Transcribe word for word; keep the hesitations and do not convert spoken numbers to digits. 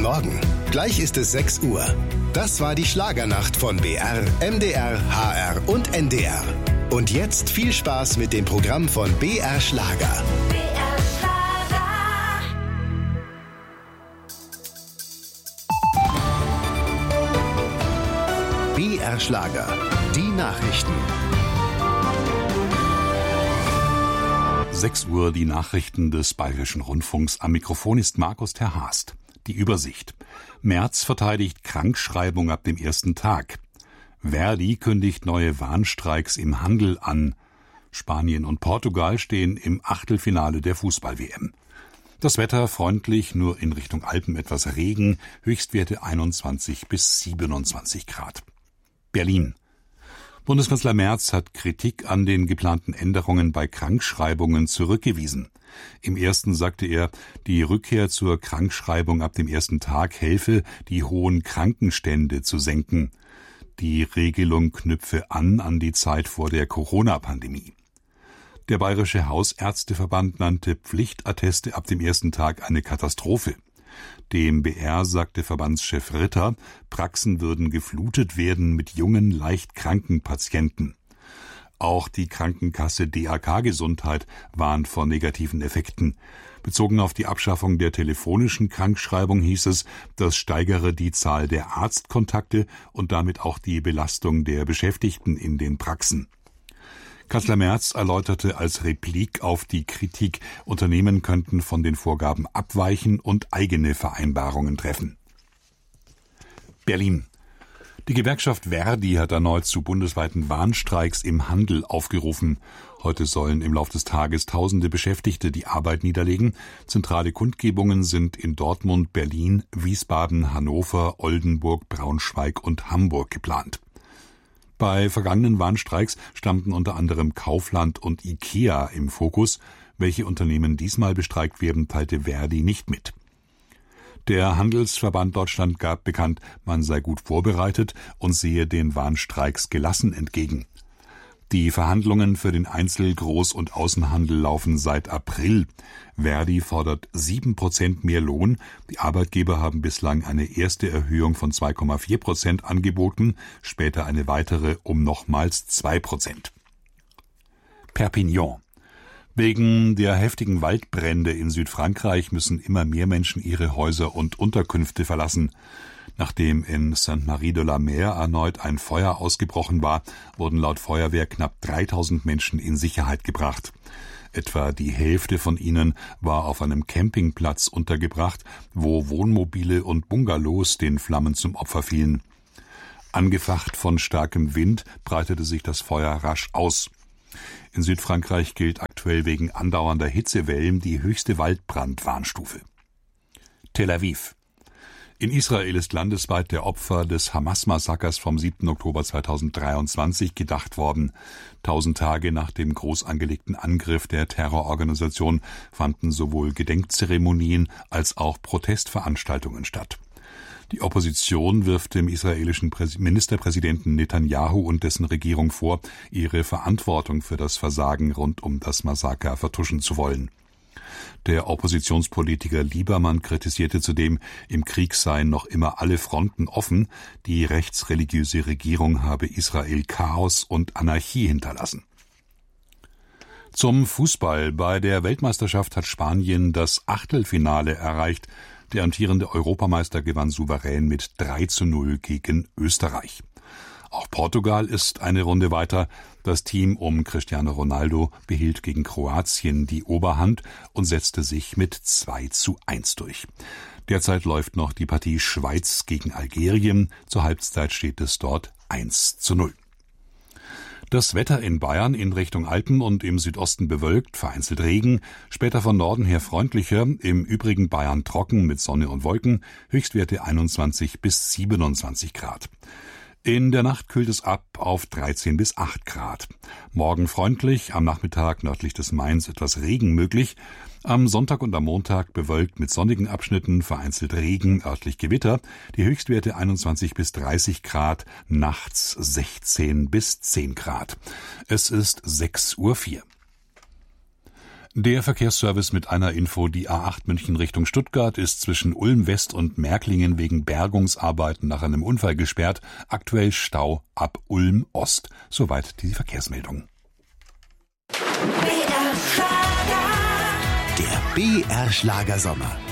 Morgen. Gleich ist es sechs Uhr. Das war die Schlagernacht von B R, M D R, H R und N D R. Und jetzt viel Spaß mit dem Programm von B R Schlager. B R Schlager. B R Schlager. Die Nachrichten. sechs Uhr die Nachrichten des Bayerischen Rundfunks. Am Mikrofon ist Markus Terhast. Die Übersicht. Merz verteidigt Krankschreibung ab dem ersten Tag. Verdi kündigt neue Warnstreiks im Handel an. Spanien und Portugal stehen im Achtelfinale der Fußball-W M. Das Wetter freundlich, nur in Richtung Alpen etwas Regen, Höchstwerte einundzwanzig bis siebenundzwanzig Grad. Berlin. Bundeskanzler Merz hat Kritik an den geplanten Änderungen bei Krankschreibungen zurückgewiesen. Im ersten sagte er, die Rückkehr zur Krankschreibung ab dem ersten Tag helfe, die hohen Krankenstände zu senken. Die Regelung knüpfe an an die Zeit vor der Corona-Pandemie. Der Bayerische Hausärzteverband nannte Pflichtatteste ab dem ersten Tag eine Katastrophe. Dem B R sagte Verbandschef Ritter, Praxen würden geflutet werden mit jungen, leicht kranken Patienten. Auch die Krankenkasse D A K Gesundheit warnt vor negativen Effekten. Bezogen auf die Abschaffung der telefonischen Krankschreibung hieß es, das steigere die Zahl der Arztkontakte und damit auch die Belastung der Beschäftigten in den Praxen. Kanzler Merz erläuterte als Replik auf die Kritik, Unternehmen könnten von den Vorgaben abweichen und eigene Vereinbarungen treffen. Berlin. Die Gewerkschaft Verdi hat erneut zu bundesweiten Warnstreiks im Handel aufgerufen. Heute sollen im Lauf des Tages tausende Beschäftigte die Arbeit niederlegen. Zentrale Kundgebungen sind in Dortmund, Berlin, Wiesbaden, Hannover, Oldenburg, Braunschweig und Hamburg geplant. Bei vergangenen Warnstreiks standen unter anderem Kaufland und IKEA im Fokus. Welche Unternehmen diesmal bestreikt werden, teilte Verdi nicht mit. Der Handelsverband Deutschland gab bekannt, man sei gut vorbereitet und sehe den Warnstreiks gelassen entgegen. Die Verhandlungen für den Einzel-, Groß- und Außenhandel laufen seit April. Verdi fordert sieben Prozent mehr Lohn. Die Arbeitgeber haben bislang eine erste Erhöhung von zwei Komma vier Prozent angeboten, später eine weitere um nochmals zwei Prozent. Perpignan. Wegen der heftigen Waldbrände in Südfrankreich müssen immer mehr Menschen ihre Häuser und Unterkünfte verlassen. Nachdem in Sainte-Marie-de-la-Mer erneut ein Feuer ausgebrochen war, wurden laut Feuerwehr knapp dreitausend Menschen in Sicherheit gebracht. Etwa die Hälfte von ihnen war auf einem Campingplatz untergebracht, wo Wohnmobile und Bungalows den Flammen zum Opfer fielen. Angefacht von starkem Wind breitete sich das Feuer rasch aus. In Südfrankreich gilt aktuell wegen andauernder Hitzewellen die höchste Waldbrandwarnstufe. Tel Aviv. In Israel ist landesweit der Opfer des Hamas-Massakers vom siebten Oktober zweitausenddreiundzwanzig gedacht worden. Tausend Tage nach dem groß angelegten Angriff der Terrororganisation fanden sowohl Gedenkzeremonien als auch Protestveranstaltungen statt. Die Opposition wirft dem israelischen Ministerpräsidenten Netanyahu und dessen Regierung vor, ihre Verantwortung für das Versagen rund um das Massaker vertuschen zu wollen. Der Oppositionspolitiker Liebermann kritisierte zudem, im Krieg seien noch immer alle Fronten offen, die rechtsreligiöse Regierung habe Israel Chaos und Anarchie hinterlassen. Zum Fußball. Bei der Weltmeisterschaft hat Spanien das Achtelfinale erreicht. Der amtierende Europameister gewann souverän mit drei zu null gegen Österreich. Auch Portugal ist eine Runde weiter. Das Team um Cristiano Ronaldo behielt gegen Kroatien die Oberhand und setzte sich mit zwei zu eins durch. Derzeit läuft noch die Partie Schweiz gegen Algerien. Zur Halbzeit steht es dort eins zu null. Das Wetter in Bayern in Richtung Alpen und im Südosten bewölkt, vereinzelt Regen, später von Norden her freundlicher, im übrigen Bayern trocken mit Sonne und Wolken, Höchstwerte einundzwanzig bis siebenundzwanzig Grad. In der Nacht kühlt es ab auf dreizehn bis acht Grad. Morgen freundlich, am Nachmittag nördlich des Mains etwas Regen möglich. Am Sonntag und am Montag bewölkt mit sonnigen Abschnitten, vereinzelt Regen, örtlich Gewitter. Die Höchstwerte einundzwanzig bis dreißig Grad, nachts sechzehn bis zehn Grad. Es ist sechs Uhr vier. Der Verkehrsservice mit einer Info: Die A acht München Richtung Stuttgart ist zwischen Ulm West und Märklingen wegen Bergungsarbeiten nach einem Unfall gesperrt. Aktuell Stau ab Ulm Ost. Soweit die Verkehrsmeldung. Der B R Schlagersommer.